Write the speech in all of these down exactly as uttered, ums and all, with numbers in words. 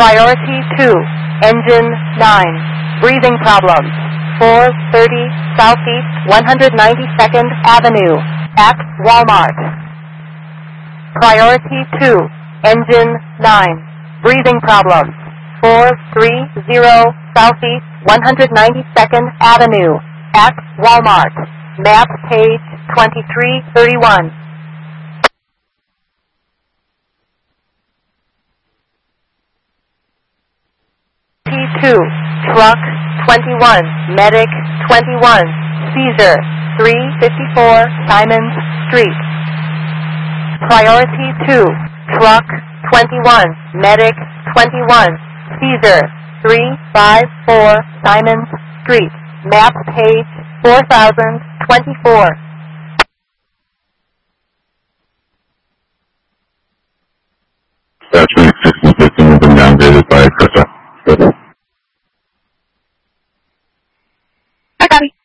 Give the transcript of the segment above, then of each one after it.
Priority two, engine nine, breathing problems, four thirty Southeast one hundred ninety-second Avenue, at Walmart. Priority two, engine nine, breathing problems, four thirty Southeast one hundred ninety-second Avenue, at Walmart. Map page twenty-three thirty-one. T two, truck twenty-one, medic twenty-one, Caesar three fifty-four Simons Street. Priority two, truck twenty-one, medic twenty-one, Caesar three fifty-four Simons Street. Map page four thousand twenty-four. Actually, sixty fifteen has been downgraded by Krista. I copy.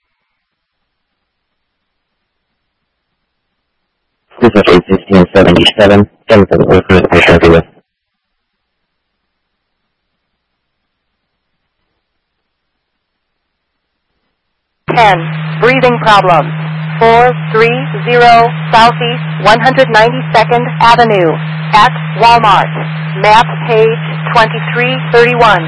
This is eight sixteen seventy-seven, seven for the workers, I shall be with. ten, breathing problems, four thirty Southeast one hundred ninety-second Avenue, at Walmart. Map page twenty-three thirty-one.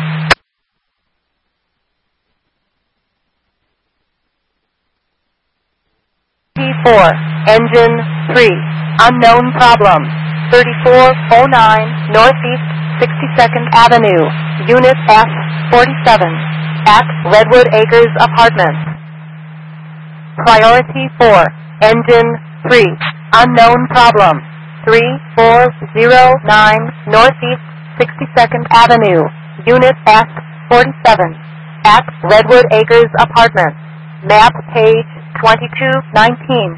T four, engine three, unknown problem, thirty-four oh nine Northeast sixty-second Avenue, Unit F forty-seven, at Redwood Acres Apartments. Priority four, engine three, unknown problem, thirty-four oh nine Northeast sixty-second Avenue, Unit F forty-seven, at Redwood Acres Apartments. Map page twenty-two nineteen.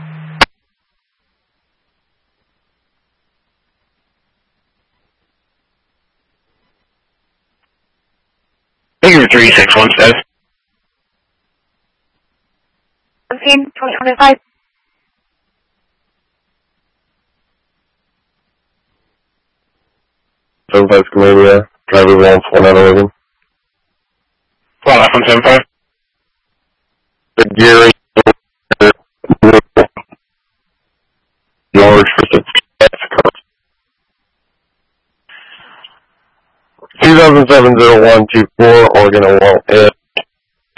Figure three six one says. seventeen twenty twenty-five. seven five Scalia, driver one four nine Oregon. One F one seven five. The Gary, George for six. two thousand seven oh one two four, Oregon oh one.